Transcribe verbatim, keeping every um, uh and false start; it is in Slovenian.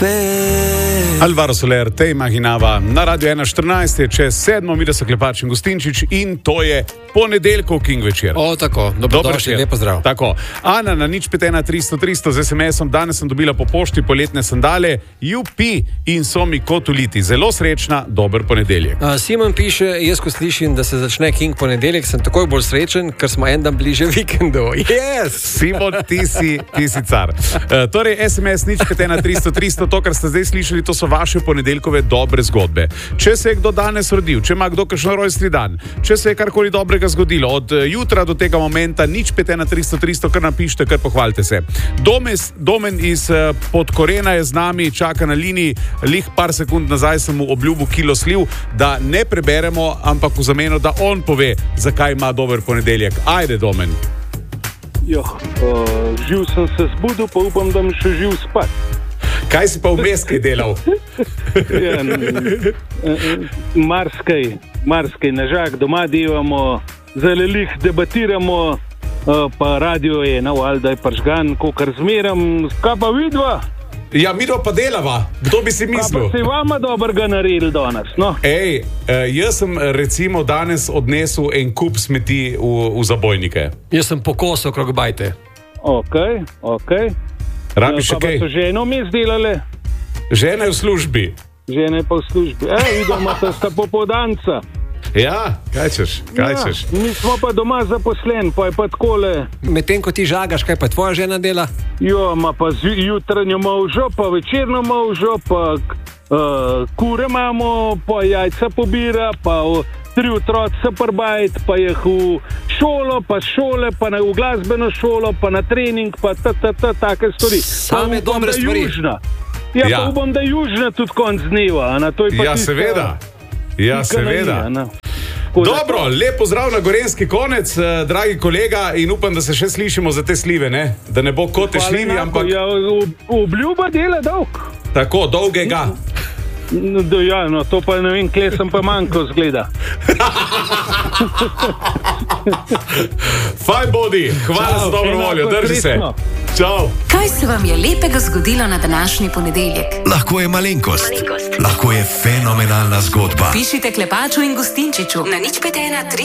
Alvaro Soler, te imaginava na Radio ena štirinajst, je čez sedmo, mi da so Klepač in Gustinčič in to je ponedeljkov King večer. O, tako, dobrodošli, lepo zdrav. Tako, Ana na nič pet ena tristo tristo z es em esom, danes sem dobila po pošti poletne sandale, jupi in so mi kot uliti. Zelo srečna, dober ponedeljek. A, Simon piše, jaz ko slišim, da se začne King ponedeljek, sem takoj bolj srečen, ker smo en dan bliže vikendu. Yes! Simon, ti si, ti si car. Uh, torej, es em es nič pet ena tristo tristo, to, kar ste zdaj slišali, to so vaše ponedeljkove dobre zgodbe. Če se je kdo danes rodil, če ima kdo kakšen rojstni dan, če se je karkoli dobrega zgodilo, od jutra do tega momenta, nič pet ena tristo tristo, kar napišite, kar pohvalite se. Domes, Domen iz Podkorena je z nami, čaka na liniji, lih par sekund nazaj sem mu obljubil kilo sliv, da ne preberemo, ampak v zameno, da on pove, zakaj ima dober ponedeljek. Ajde, Domen. Jo, uh, živ sem se zbudil, pa upam, da mi še živ spat. Kaj si pa vmes kaj delal? ja, marskaj, marskaj nažak, doma delamo, zelo lih debatiramo, pa radio je na valjda je pržgan, kokar zmeram, kaj pa vidva? Ja, midva pa delava, kdo bi si mislil? Kaj pa si vama dobrega naredili danes, no? Ej, jaz sem recimo danes odnesel en kup smeti v, v zabojnike. Jaz sem pokosal krog bajte. Ok, ok. Rabi še kaj? Pa so ženo mi zdelale? Žena je v službi. Žena je pa v službi. Ej, vidimo, da sta popoldanca. Ja, kaj češ, kaj ja, češ. Mi smo pa doma zaposlen, pa je pa takole. Medtem ko ti žagaš, kaj pa tvoja žena dela? Jo, ima pa jutranjo molžo, pa večerno molžo, pa uh, kure imamo, pa jajca pobira, pa uh, tri otroci prbajt, pa jih v šolo, pa šole, pa na, v glasbeno šolo, pa na trening, pa ta, ta, ta, take stvari. Same dobre stvari. Južna. Ja, ja, pa upam, da je južna tudi konc dneva. Na, to je pa ja, tista, seveda. Ja, seveda. Na. Dobro, lepo zdrav na gorenski konec, eh, dragi kolega, in upam, da se še slišimo za te slive, ne? Da ne bo kot te šlivi, ampak... Ja, obljuba dela dolg. Tako, dolgega. No, ja, no, to pa ne vem, kje sem pa manjko zgleda. Fajn bodi, hvala za dobro voljo, drži se. Čau. Kaj se vam je lepega zgodilo na današnji ponedeljek? Lahko je malenkost, malenkost. Lahko je fenomenalna zgodba. Pišite Klepaču in Gustinčiču na nič pet ena tri.